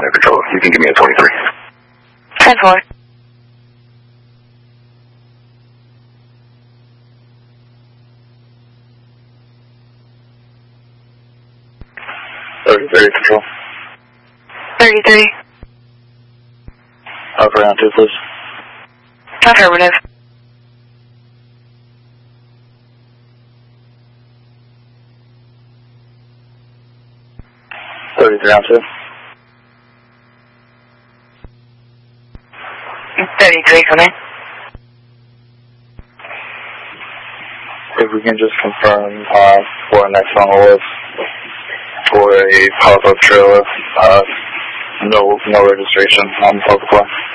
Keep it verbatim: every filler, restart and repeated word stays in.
Air Control. You can give me a twenty-three. ten four. thirty-three, Control. thirty-three. Upper round two, please. Affirmative. thirty-three round two. thirty-three coming. If we can just confirm uh, for our next on the list for a pop-up trailer, uh, no no registration on the public line.